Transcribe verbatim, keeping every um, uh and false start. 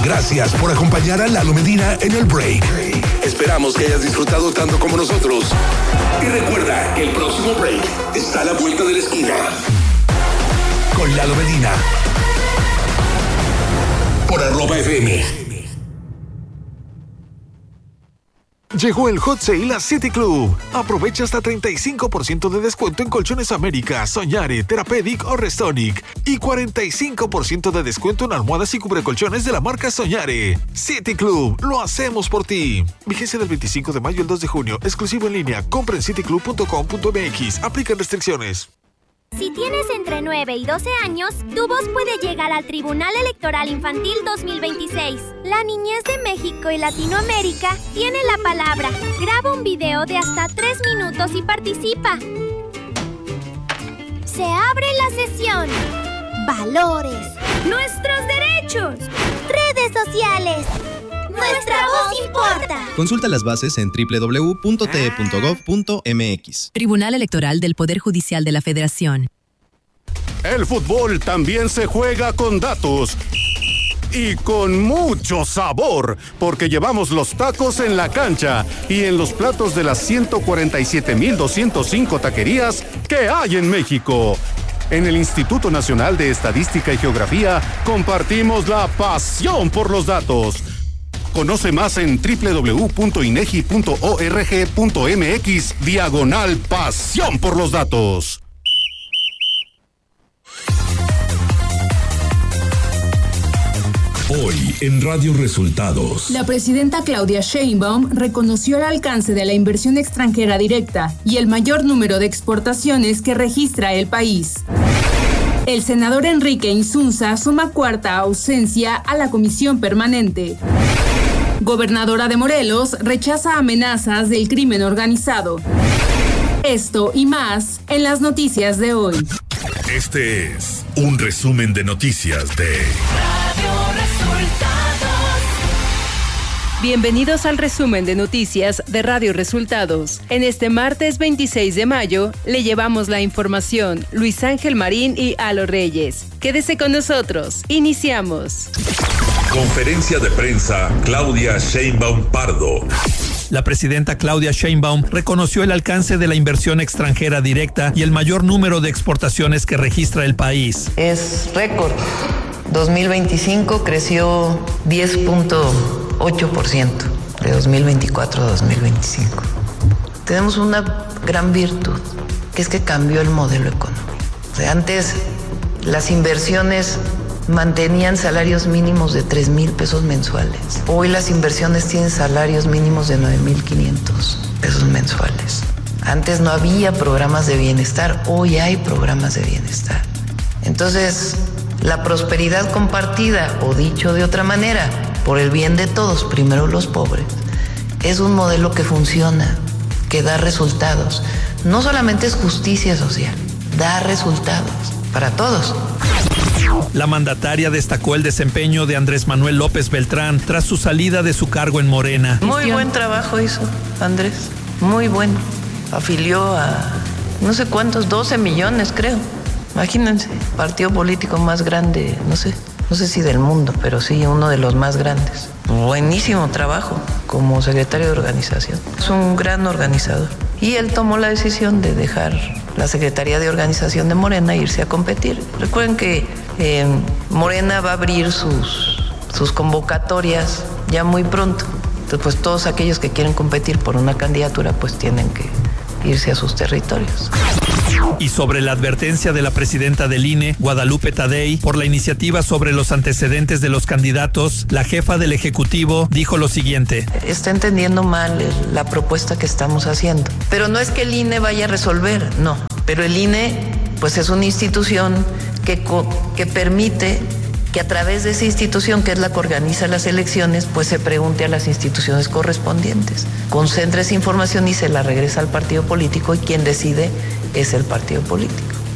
Gracias por acompañar a Lalo Medina en el break. Esperamos que hayas disfrutado tanto como nosotros. Y recuerda que el próximo break está a la vuelta de la esquina. Con Lalo Medina. Por arroba F M. Llegó el Hot Sale a City Club. Aprovecha hasta treinta y cinco por ciento de descuento en Colchones América, Soñare, Therapeutic o Restonic. Y cuarenta y cinco por ciento de descuento en almohadas y cubrecolchones de la marca Soñare. City Club, lo hacemos por ti. Vigencia del veinticinco de mayo al dos de junio. Exclusivo en línea. Compra en city club punto com punto m x. Aplican restricciones. Si tienes entre nueve y doce años, tu voz puede llegar al Tribunal Electoral Infantil dos mil veintiséis. La niñez de México y Latinoamérica tiene la palabra. Graba un video de hasta tres minutos y participa. Se abre la sesión. Valores. Nuestros derechos. Redes sociales. Nuestra voz importa. Consulta las bases en doble u doble u doble u punto t e punto gov punto m x. Tribunal Electoral del Poder Judicial de la Federación. El fútbol también se juega con datos. Y con mucho sabor, porque llevamos los tacos en la cancha y en los platos de las ciento cuarenta y siete mil doscientos cinco taquerías que hay en México. En el Instituto Nacional de Estadística y Geografía compartimos la pasión por los datos. Conoce más en doble u doble u doble u punto inegi punto org punto m x diagonal pasión por los datos. Hoy en Radio Resultados. La presidenta Claudia Sheinbaum reconoció el alcance de la inversión extranjera directa y el mayor número de exportaciones que registra el país. El senador Enrique Insunza suma cuarta ausencia a la comisión permanente. Gobernadora de Morelos rechaza amenazas del crimen organizado. Esto y más en las noticias de hoy. Este es un resumen de noticias de Radio Resultados. Bienvenidos al resumen de noticias de Radio Resultados. En este martes veintiséis de mayo le llevamos la información Luis Ángel Marín y Alo Reyes. Quédese con nosotros. Iniciamos. Conferencia de prensa Claudia Sheinbaum Pardo. La presidenta Claudia Sheinbaum reconoció el alcance de la inversión extranjera directa y el mayor número de exportaciones que registra el país. Es récord. dos mil veinticinco creció diez punto ocho por ciento de dos mil veinticuatro a dos mil veinticinco. Tenemos una gran virtud, que es que cambió el modelo económico. O sea, antes las inversiones mantenían salarios mínimos de tres mil pesos mensuales. Hoy las inversiones tienen salarios mínimos de nueve mil quinientos pesos mensuales. Antes no había programas de bienestar, hoy hay programas de bienestar. Entonces, la prosperidad compartida, o dicho de otra manera, por el bien de todos, primero los pobres, es un modelo que funciona, que da resultados. No solamente es justicia social, da resultados para todos. La mandataria destacó el desempeño de Andrés Manuel López Beltrán tras su salida de su cargo en Morena. Muy buen trabajo hizo Andrés, muy bueno. Afilió a no sé cuántos, doce millones creo. Imagínense, partido político más grande, no sé, no sé si del mundo, pero sí uno de los más grandes. Buenísimo trabajo como secretario de organización. Es un gran organizador. Y él tomó la decisión de dejar la Secretaría de Organización de Morena e irse a competir. Recuerden que eh, Morena va a abrir sus, sus convocatorias ya muy pronto. Entonces, pues todos aquellos que quieren competir por una candidatura, pues tienen que irse a sus territorios. Y sobre la advertencia de la presidenta del I N E, Guadalupe Tadei, por la iniciativa sobre los antecedentes de los candidatos, la jefa del Ejecutivo dijo lo siguiente. Está entendiendo mal la propuesta que estamos haciendo. Pero no es que el I N E vaya a resolver, no. Pero el I N E, pues es una institución que, que permite que a través de esa institución, que es la que organiza las elecciones, pues se pregunte a las instituciones correspondientes. Concentra esa información y se la regresa al partido político, y quien decide es el partido político.